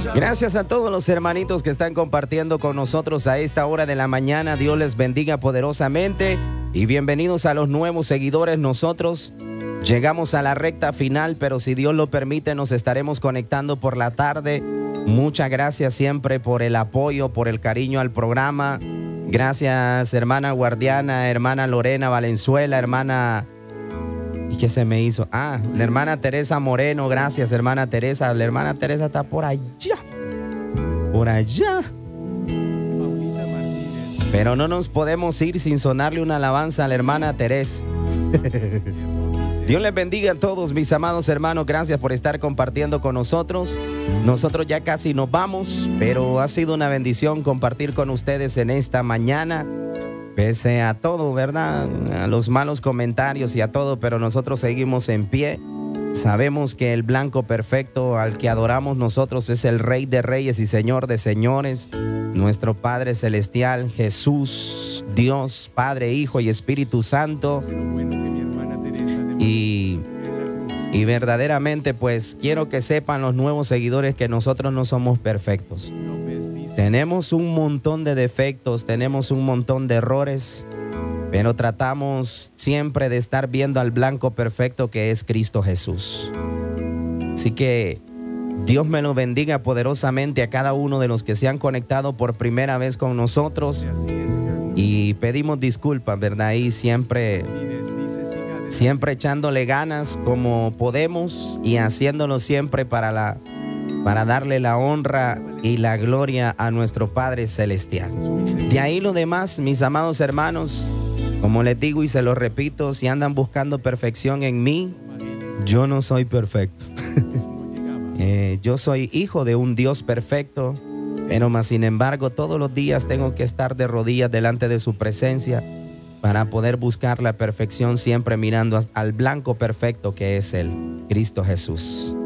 Gracias a todos los hermanitos que están compartiendo con nosotros a esta hora de la mañana. Dios les bendiga poderosamente y bienvenidos a los nuevos seguidores. Nosotros llegamos a la recta final, pero si Dios lo permite nos estaremos conectando por la tarde. Muchas gracias siempre por el apoyo, por el cariño al programa. Gracias, hermana Guardiana, hermana Lorena Valenzuela, hermana... ¿Qué se me hizo? La hermana Teresa Moreno. Gracias, hermana Teresa. La hermana Teresa está por allá. Por allá. Pero no nos podemos ir sin sonarle una alabanza a la hermana Teresa. Dios les bendiga a todos, mis amados hermanos. Gracias por estar compartiendo con nosotros. Nosotros ya casi nos vamos, pero ha sido una bendición compartir con ustedes en esta mañana. Pese a todo, ¿verdad? A los malos comentarios y a todo, pero nosotros seguimos en pie. Sabemos que el blanco perfecto al que adoramos nosotros es el Rey de Reyes y Señor de Señores, nuestro Padre Celestial, Jesús, Dios, Padre, Hijo y Espíritu Santo. Y verdaderamente, pues, quiero que sepan los nuevos seguidores que nosotros no somos perfectos. Tenemos un montón de defectos, tenemos un montón de errores, pero tratamos siempre de estar viendo al blanco perfecto que es Cristo Jesús. Así que Dios me lo bendiga poderosamente a cada uno de los que se han conectado por primera vez con nosotros. Y pedimos disculpas, ¿verdad? Y siempre echándole ganas como podemos y haciéndolo siempre para darle la honra y la gloria a nuestro Padre Celestial. De ahí lo demás, mis amados hermanos, como les digo y se lo repito, si andan buscando perfección en mí, yo no soy perfecto. Yo soy hijo de un Dios perfecto, pero más sin embargo todos los días tengo que estar de rodillas delante de su presencia para poder buscar la perfección, siempre mirando al blanco perfecto que es Él, Cristo Jesús.